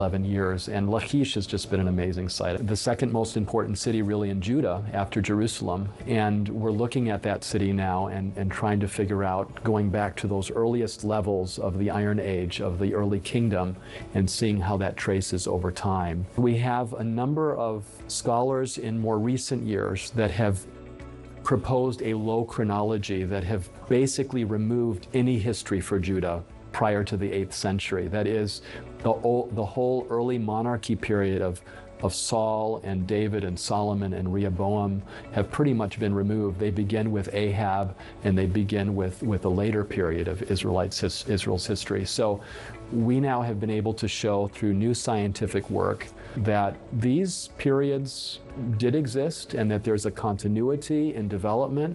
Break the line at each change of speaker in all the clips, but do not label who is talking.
11 years, and Lachish has just been an amazing site. The second most important city really in Judah after Jerusalem, and we're looking at that city now and trying to figure out, going back to those earliest levels of the Iron Age, of the early kingdom, and seeing how that traces over time. We have a number of scholars in more recent years that have proposed a low chronology, that have basically removed any history for Judah prior to the 8th century. That is, the whole early monarchy period of Saul and David and Solomon and Rehoboam have pretty much been removed. They begin with Ahab, and they begin with a later period of Israel's history. So we now have been able to show through new scientific work that these periods did exist, and that there's a continuity in development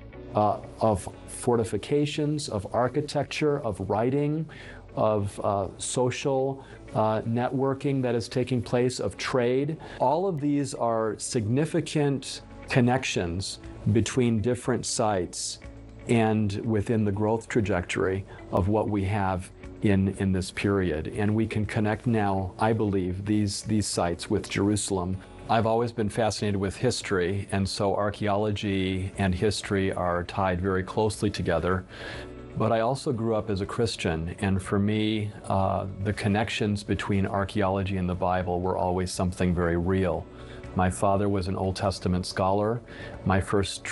of fortifications, of architecture, of writing, of social networking that is taking place, of trade. All of these are significant connections between different sites and within the growth trajectory of what we have in this period. And we can connect now, I believe, these sites with Jerusalem. I've always been fascinated with history, and so archaeology and history are tied very closely together. But I also grew up as a Christian, and for me, the connections between archaeology and the Bible were always something very real. My father was an Old Testament scholar. My first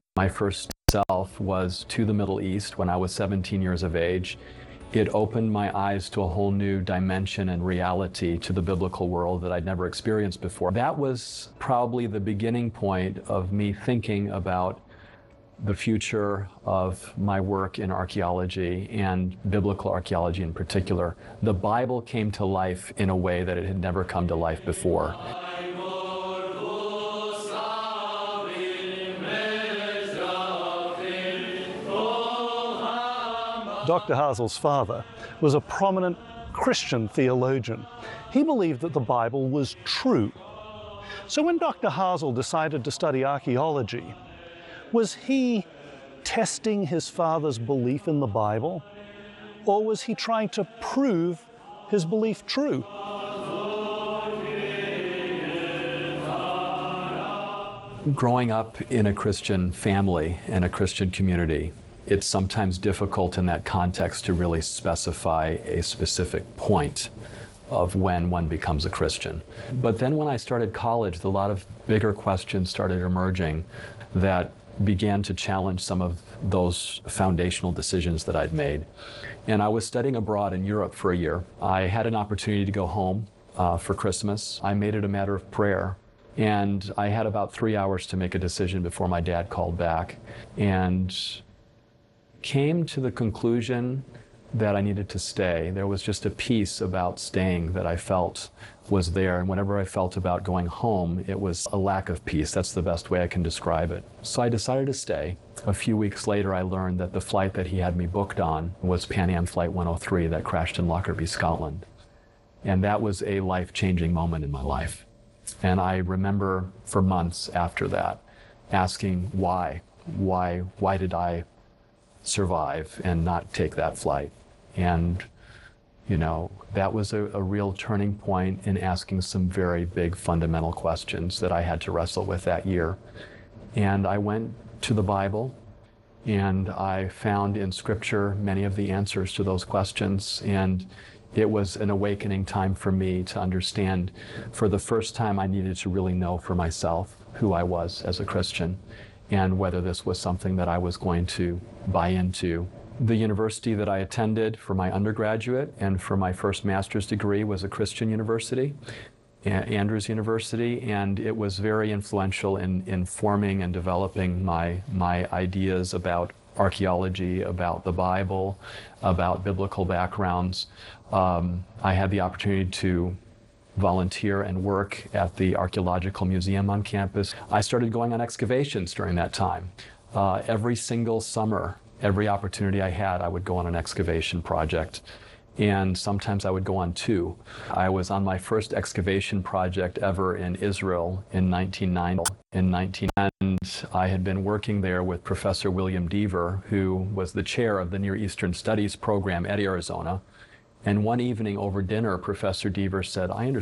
self was to the Middle East when I was 17 years of age. It opened my eyes to a whole new dimension and reality to the biblical world that I'd never experienced before. That was probably the beginning point of me thinking about the future of my work in archaeology, and biblical archaeology in particular. The Bible came to life in a way that it had never come to life before.
Dr. Hasel's father was a prominent Christian theologian. He believed that the Bible was true. So when Dr. Hasel decided to study archaeology, was he testing his father's belief in the Bible, or was he trying to prove his belief true?
Growing up in a Christian family and a Christian community, it's sometimes difficult in that context to really specify a specific point of when one becomes a Christian. But then when I started college, a lot of bigger questions started emerging that began to challenge some of those foundational decisions that I'd made. And I was studying abroad in Europe for a year. I had an opportunity to go home for Christmas. I made it a matter of prayer. And I had about 3 hours to make a decision before my dad called back, and came to the conclusion that I needed to stay. There was just a peace about staying that I felt was there, and whenever I felt about going home, it was a lack of peace. That's the best way I can describe it. So I decided to stay. A few weeks later, I learned that the flight that he had me booked on was Pan Am Flight 103 that crashed in Lockerbie, Scotland. And that was a life-changing moment in my life. And I remember for months after that asking why did I survive and not take that flight? And you know, that was a real turning point in asking some very big fundamental questions that I had to wrestle with that year. And I went to the Bible, and I found in Scripture many of the answers to those questions. And it was an awakening time for me to understand, for the first time, I needed to really know for myself who I was as a Christian, and whether this was something that I was going to buy into. The university that I attended for my undergraduate and for my first master's degree was a Christian university, Andrews University, and it was very influential in forming and developing my ideas about archaeology, about the Bible, about biblical backgrounds. I had the opportunity to volunteer and work at the Archaeological Museum on campus. I started going on excavations during that time. Every single summer, every opportunity I had, I would go on an excavation project. And sometimes I would go on two. I was on my first excavation project ever in Israel in 1990. And I had been working there with Professor William Deaver, who was the chair of the Near Eastern Studies program at Arizona. And one evening over dinner, Professor Deaver said, I understand